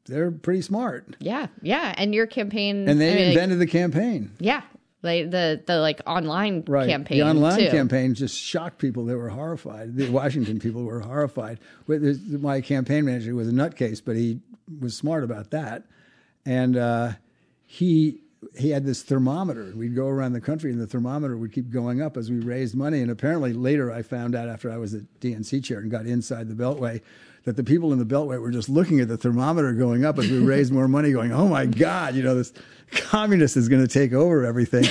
they're pretty smart. Yeah. Yeah. And your campaign. And they invented the campaign. Yeah. Like the like online campaign. The online too. campaign just shocked people. They were horrified. The Washington people were horrified. My campaign manager was a nutcase, but he was smart about that. And he had this thermometer. We'd go around the country, and the thermometer would keep going up as we raised money. And apparently later I found out, after I was the DNC chair and got inside the Beltway, that the people in the Beltway were just looking at the thermometer going up as we raised more money, going, oh, my God, this communist is going to take over everything.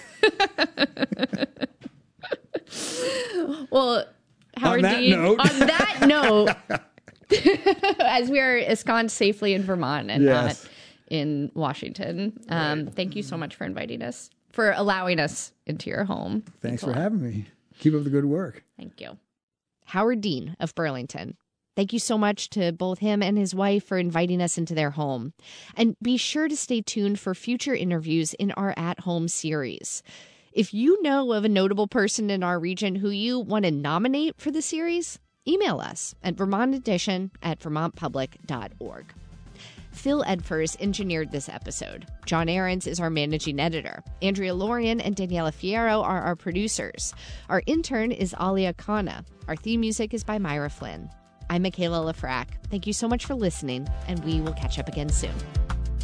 Well, Howard Dean, on that note, as we are ensconced safely in Vermont and not in Washington, thank you so much for inviting us, for allowing us into your home. Thanks for having me. Keep up the good work. Thank you. Howard Dean of Burlington. Thank you so much to both him and his wife for inviting us into their home. And be sure to stay tuned for future interviews in our At Home series. If you know of a notable person in our region who you want to nominate for the series, email us at vermontedition@vermontpublic.org. Phil Edfors engineered this episode. John Ahrens is our managing editor. Andrea Lorian and Daniela Fierro are our producers. Our intern is Alia Khanna. Our theme music is by Myra Flynn. I'm Michaela Lafrac. Thank you so much for listening, and we will catch up again soon.